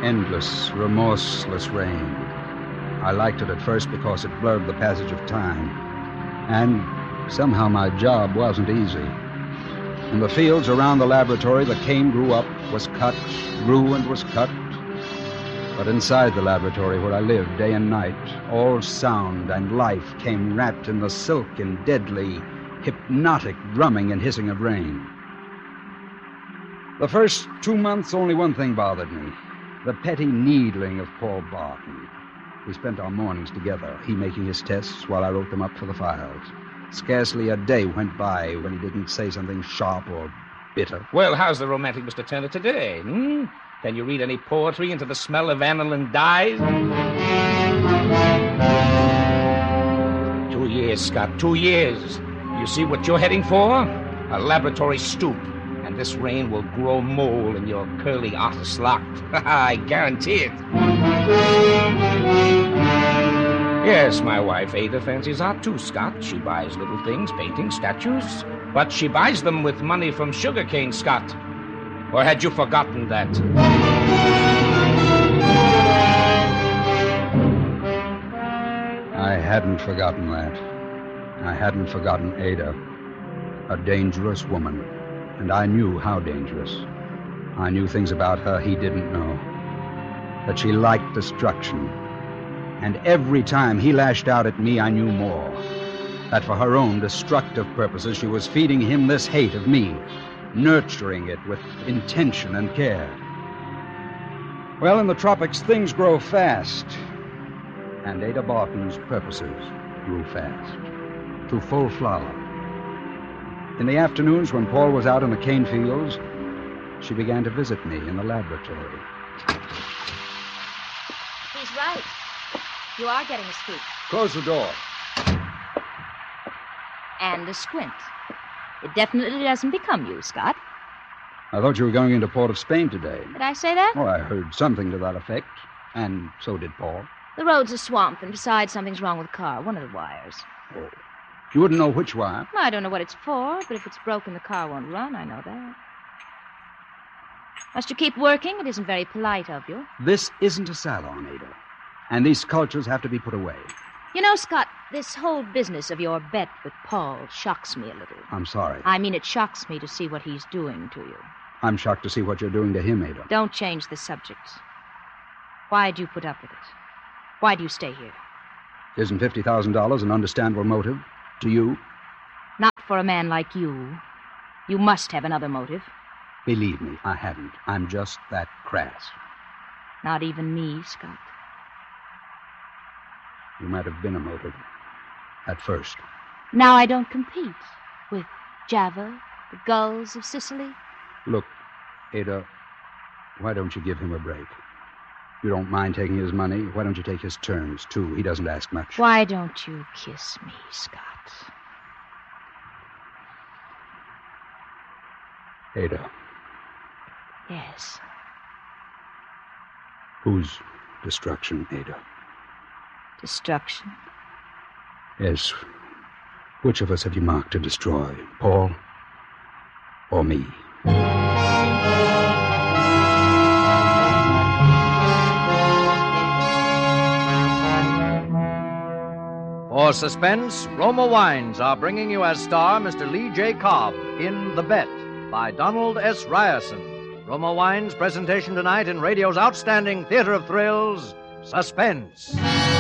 Endless, remorseless rain. I liked it at first because it blurred the passage of time. And somehow my job wasn't easy. In the fields around the laboratory, the cane grew up, was cut, grew and was cut. But inside the laboratory where I lived day and night, all sound and life came wrapped in the silken, deadly, hypnotic drumming and hissing of rain. The first 2 months, only one thing bothered me. The petty needling of Paul Barton. We spent our mornings together, he making his tests while I wrote them up for the files. Scarcely a day went by when he didn't say something sharp or bitter. Well, how's the romantic Mr. Turner today, Can you read any poetry into the smell of aniline dyes? 2 years, Scott, 2 years. You see what you're heading for? A laboratory stoop. And this rain will grow mole in your curly artist lock. I guarantee it. Yes, my wife Ada fancies art too, Scott. She buys little things, paintings, statues. But she buys them with money from sugarcane, Scott. Or had you forgotten that? I hadn't forgotten that. I hadn't forgotten Ada. A dangerous woman. And I knew how dangerous. I knew things about her he didn't know. That she liked destruction. And every time he lashed out at me, I knew more. That for her own destructive purposes, she was feeding him this hate of me, nurturing it with intention and care. Well, in the tropics, things grow fast. And Ada Barton's purposes grew fast. To full flower. In the afternoons, when Paul was out in the cane fields, she began to visit me in the laboratory. He's right. You are getting a scoop. Close the door. And a squint. It definitely doesn't become you, Scott. I thought you were going into Port of Spain today. Did I say that? Oh, I heard something to that effect. And so did Paul. The road's a swamp, and besides, something's wrong with the car. One of the wires. Oh. You wouldn't know which wire? I don't know what it's for, but if it's broken, the car won't run. I know that. Must you keep working? It isn't very polite of you. This isn't a salon, Ada. And these sculptures have to be put away. You know, Scott, this whole business of your bet with Paul shocks me a little. I'm sorry. I mean, it shocks me to see what he's doing to you. I'm shocked to see what you're doing to him, Ada. Don't change the subject. Why do you put up with it? Why do you stay here? Isn't $50,000 an understandable motive to you? Not for a man like you. You must have another motive. Believe me, I haven't. I'm just that crass. Not even me, Scott. You might have been a motive. At first. Now I don't compete with Java, the gulls of Sicily. Look, Ada, why don't you give him a break? You don't mind taking his money. Why don't you take his terms, too? He doesn't ask much. Why don't you kiss me, Scott? Ada. Yes. Whose destruction, Ada? Destruction? Yes. Which of us have you marked to destroy? Paul or me? For Suspense, Roma Wines are bringing you as star Mr. Lee J. Cobb in The Bet by Donald S. Ryerson. Roma Wines' presentation tonight in radio's outstanding theater of thrills, Suspense.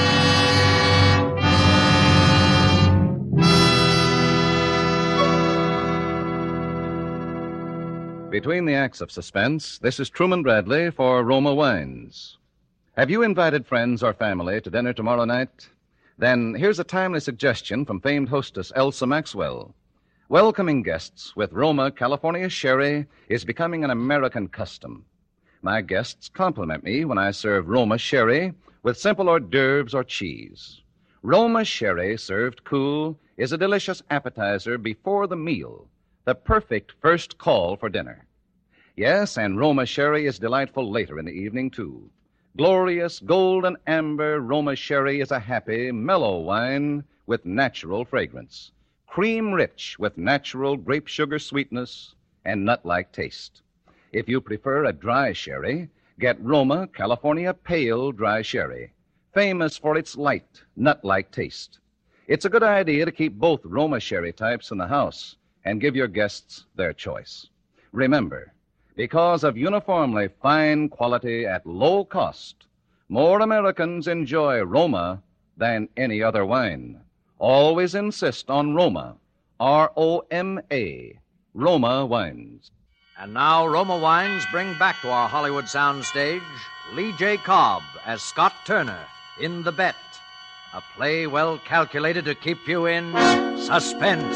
Between the acts of Suspense, this is Truman Bradley for Roma Wines. Have you invited friends or family to dinner tomorrow night? Then here's a timely suggestion from famed hostess Elsa Maxwell. Welcoming guests with Roma California Sherry is becoming an American custom. My guests compliment me when I serve Roma Sherry with simple hors d'oeuvres or cheese. Roma Sherry, served cool, is a delicious appetizer before the meal, the perfect first call for dinner. Yes, and Roma Sherry is delightful later in the evening, too. Glorious golden amber Roma Sherry is a happy, mellow wine with natural fragrance. Cream-rich with natural grape sugar sweetness and nut-like taste. If you prefer a dry sherry, Get Roma California Pale Dry Sherry, famous for its light, nut-like taste. It's a good idea to keep both Roma sherry types in the house and give your guests their choice. Remember, because of uniformly fine quality at low cost, more Americans enjoy Roma than any other wine. Always insist on Roma, R-O-M-A, Roma wines. And now Roma Wines bring back to our Hollywood soundstage Lee J. Cobb as Scott Turner in The Bet, a play well calculated to keep you in suspense.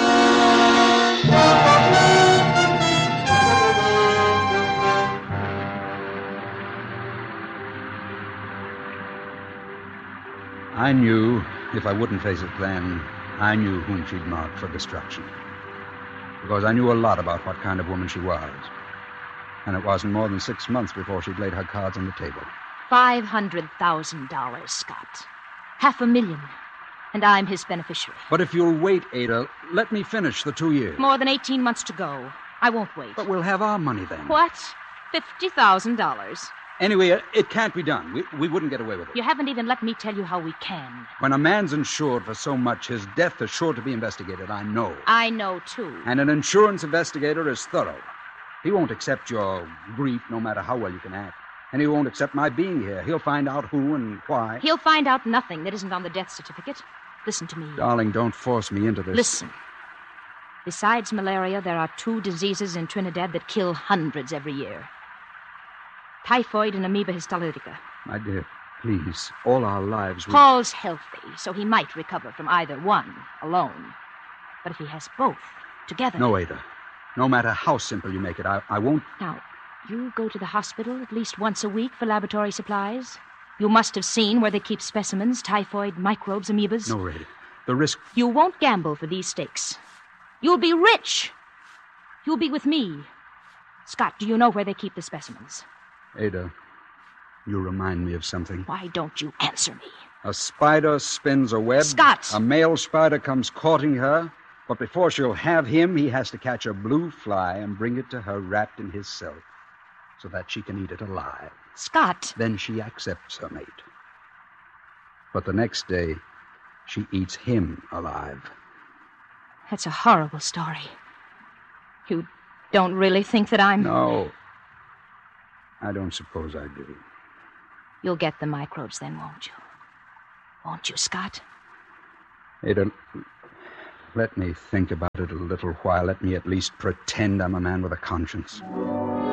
I knew, if I wouldn't face it then, I knew whom she'd marked for destruction. Because I knew a lot about what kind of woman she was. And it wasn't more than 6 months before she'd laid her cards on the table. $500,000, Scott. $500,000. And I'm his beneficiary. But if you'll wait, Ada, let me finish the 2 years. More than 18 months to go. I won't wait. But we'll have our money then. What? $50,000. Anyway, it can't be done. We wouldn't get away with it. You haven't even let me tell you how we can. When a man's insured for so much, his death is sure to be investigated. I know. I know, too. And an insurance investigator is thorough. He won't accept your grief no matter how well you can act. And he won't accept my being here. He'll find out who and why. He'll find out nothing that isn't on the death certificate. Listen to me. Darling, don't force me into this. Listen. Besides malaria, there are 2 diseases in Trinidad that kill hundreds every year. Typhoid and amoeba histolytica. My dear, please, all our lives we... Paul's healthy, so he might recover from either one alone. But if he has both together... No, Ada. No matter how simple you make it, I won't... Now, you go to the hospital at least once a week for laboratory supplies. You must have seen where they keep specimens, typhoid, microbes, amoebas. No, Ada. The risk... You won't gamble for these stakes. You'll be rich. You'll be with me. Scott, do you know where they keep the specimens? Ada, you remind me of something. Why don't you answer me? A spider spins a web. Scott! A male spider comes courting her, but before she'll have him, he has to catch a blue fly and bring it to her wrapped in his silk so that she can eat it alive. Scott! Then she accepts her mate. But the next day, she eats him alive. That's a horrible story. You don't really think that I'm... No. I don't suppose I do. You'll get the microbes then, won't you? Won't you, Scott? Ada, let me think about it a little while. Let me at least pretend I'm a man with a conscience.